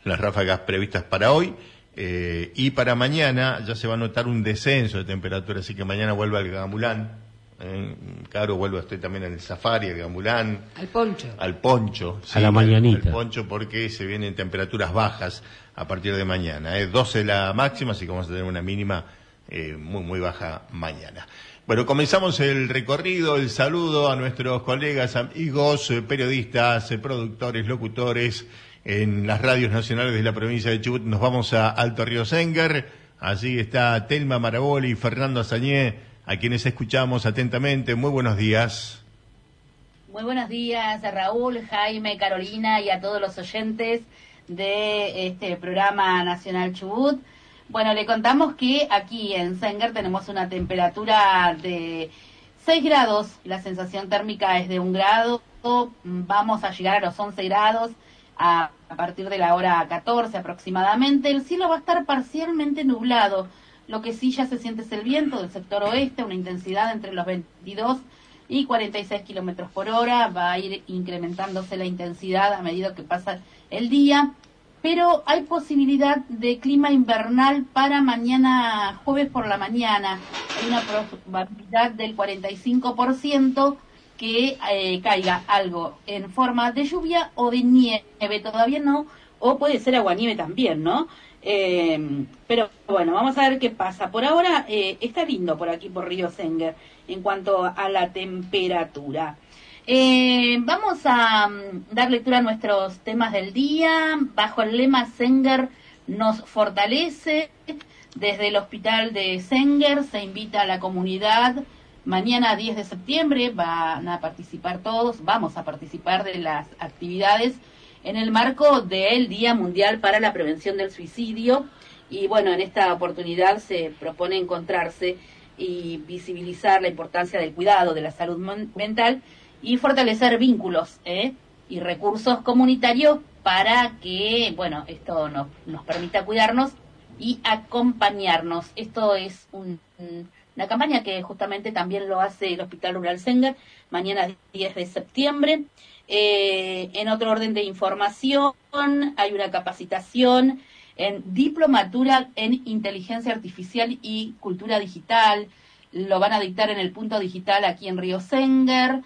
las ráfagas previstas para hoy. Y para mañana ya se va a notar un descenso de temperatura, así que mañana vuelve al gamulán. Claro, vuelvo, estoy también en el safari, el gamulán. Al poncho. Sí, a la mañanita. Al poncho, porque se vienen temperaturas bajas a partir de mañana. 12 la máxima, así que vamos a tener una mínima muy, muy baja mañana. Bueno, comenzamos el recorrido, el saludo a nuestros colegas, amigos, periodistas, productores, locutores en las radios nacionales de la provincia de Chubut. Nos vamos a Alto Río Sénger. Allí está Telma Maraboli y Fernando Azañé, a quienes escuchamos atentamente. Muy buenos días. Muy buenos días a Raúl, Jaime, Carolina y a todos los oyentes de este programa Nacional Chubut. Bueno, le contamos que aquí en Sénger tenemos una temperatura de 6 grados, la sensación térmica es de 1 grado, vamos a llegar a los 11 grados a partir de la hora 14 aproximadamente. El cielo va a estar parcialmente nublado, lo que sí ya se siente es el viento del sector oeste, una intensidad entre los 22 y 46 kilómetros por hora, va a ir incrementándose la intensidad a medida que pasa el día, pero hay posibilidad de clima invernal para mañana jueves por la mañana. Hay una probabilidad del 45% que caiga algo en forma de lluvia o de nieve, todavía no, o puede ser aguanieve también, ¿no? Pero bueno, vamos a ver qué pasa. Por ahora está lindo por aquí por Río Sénger en cuanto a la temperatura. Vamos a dar lectura a nuestros temas del día bajo el lema Sénger nos fortalece. Desde el hospital de Sénger se invita a la comunidad. Mañana 10 de septiembre van a participar todos, vamos a participar de las actividades en el marco del Día Mundial para la Prevención del Suicidio. Y bueno, en esta oportunidad se propone encontrarse y visibilizar la importancia del cuidado de la salud mental y fortalecer vínculos y recursos comunitarios para que, bueno, esto nos permita cuidarnos y acompañarnos. Esto es una campaña que justamente también lo hace el Hospital Rural Sénger, mañana 10 de septiembre. En otro orden de información, hay una capacitación en diplomatura en inteligencia artificial y cultura digital. Lo van a dictar en el punto digital aquí en Río Sénger.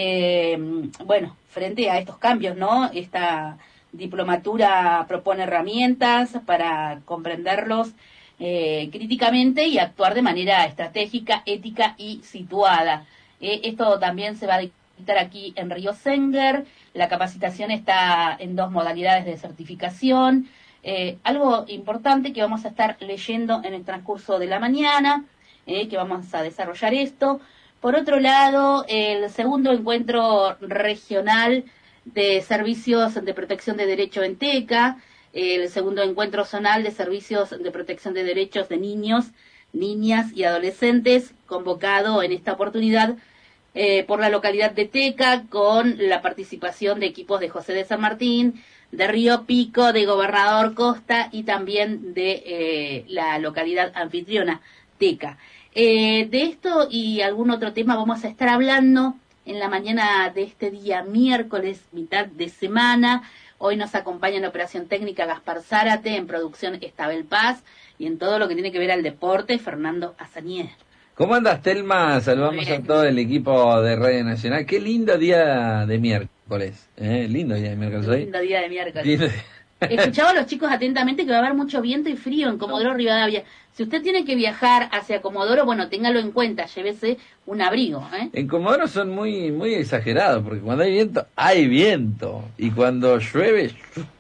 Bueno, frente a estos cambios, ¿no? Esta diplomatura propone herramientas para comprenderlos críticamente y actuar de manera estratégica, ética y situada. Esto también se va a dictar aquí en Río Sénger. La capacitación está en 2 modalidades de certificación. Algo importante que vamos a estar leyendo en el transcurso de la mañana, que vamos a desarrollar esto. Por otro lado, el segundo encuentro regional de servicios de protección de derechos en TECA, el segundo encuentro zonal de servicios de protección de derechos de niños, niñas y adolescentes, convocado en esta oportunidad por la localidad de TECA, con la participación de equipos de José de San Martín, de Río Pico, de Gobernador Costa y también de la localidad anfitriona, TECA. De esto y algún otro tema vamos a estar hablando en la mañana de este día miércoles, mitad de semana. Hoy nos acompaña en operación técnica Gaspar Zárate, en producción Estabel Paz y en todo lo que tiene que ver al deporte, Fernando Azañé. ¿Cómo andas, Telma? Saludamos a todo el equipo de Radio Nacional. Qué lindo día de miércoles. Lindo día de miércoles hoy. Lindo día de miércoles. Escuchaba a los chicos atentamente que va a haber mucho viento y frío en Comodoro Rivadavia. Si usted tiene que viajar hacia Comodoro, bueno, téngalo en cuenta, llévese un abrigo. En Comodoro son muy muy exagerados, porque cuando hay viento, y cuando llueve,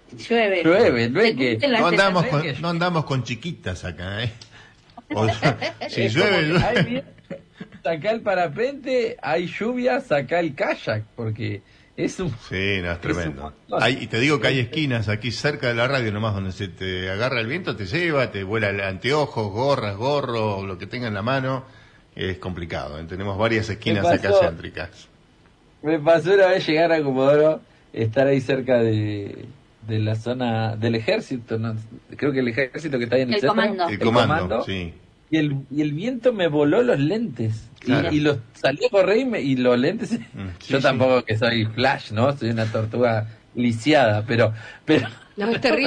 no es que... No andamos con chiquitas acá, O sea, si llueve... Hay viento, saca el parapente, hay lluvia, saca el kayak, porque... Sí, no, es tremendo. Y te digo que hay esquinas aquí cerca de la radio nomás donde se te agarra el viento, te lleva, te vuela el anteojos, gorro, lo que tenga en la mano. Es complicado, Tenemos varias esquinas acá céntricas. Me pasó una vez llegar a Comodoro, estar ahí cerca de la zona del ejército, ¿no? Creo que el ejército que está ahí en el centro. El comando, sí. Y el viento me voló los lentes. Claro. Y los salí a correr y los lentes... Sí, yo tampoco que soy Flash, ¿no? Soy una tortuga lisiada, pero... No, es terrible.